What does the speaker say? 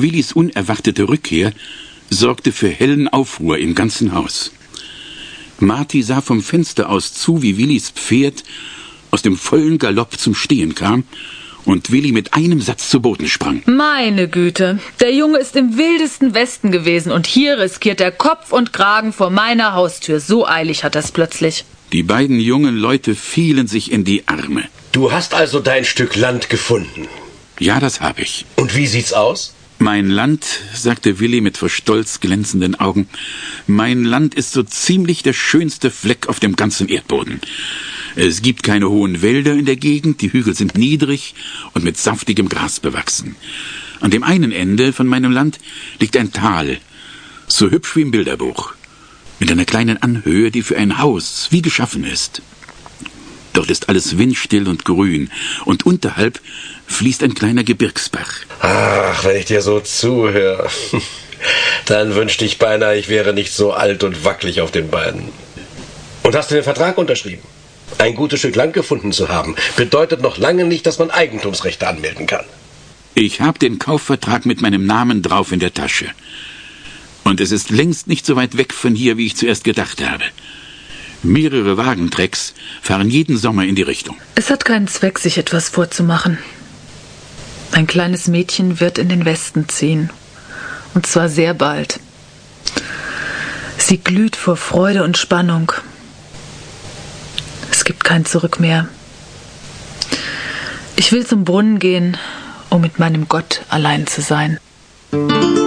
Willis unerwartete Rückkehr sorgte für hellen Aufruhr im ganzen Haus. Marty sah vom Fenster aus zu, wie Willis Pferd aus dem vollen Galopp zum Stehen kam und Willi mit einem Satz zu Boden sprang. Meine Güte, der Junge ist im wildesten Westen gewesen und hier riskiert er Kopf und Kragen vor meiner Haustür. So eilig hat er's plötzlich. Die beiden jungen Leute fielen sich in die Arme. Du hast also dein Stück Land gefunden? Ja, das habe ich. Und wie sieht's aus? Mein Land, sagte Willi mit vor Stolz glänzenden Augen, mein Land ist so ziemlich der schönste Fleck auf dem ganzen Erdboden. Es gibt keine hohen Wälder in der Gegend, die Hügel sind niedrig und mit saftigem Gras bewachsen. An dem einen Ende von meinem Land liegt ein Tal, so hübsch wie im Bilderbuch, mit einer kleinen Anhöhe, die für ein Haus wie geschaffen ist. Dort ist alles windstill und grün, und unterhalb fließt ein kleiner Gebirgsbach. Ach, wenn ich dir so zuhöre, dann wünschte ich beinahe, ich wäre nicht so alt und wackelig auf den Beinen. Und hast du den Vertrag unterschrieben? Ein gutes Stück Land gefunden zu haben, bedeutet noch lange nicht, dass man Eigentumsrechte anmelden kann. Ich habe den Kaufvertrag mit meinem Namen drauf in der Tasche. Und es ist längst nicht so weit weg von hier, wie ich zuerst gedacht habe. Mehrere Wagentrecks fahren jeden Sommer in die Richtung. Es hat keinen Zweck, sich etwas vorzumachen. Ein kleines Mädchen wird in den Westen ziehen. Und zwar sehr bald. Sie glüht vor Freude und Spannung. Es gibt kein Zurück mehr. Ich will zum Brunnen gehen, um mit meinem Gott allein zu sein.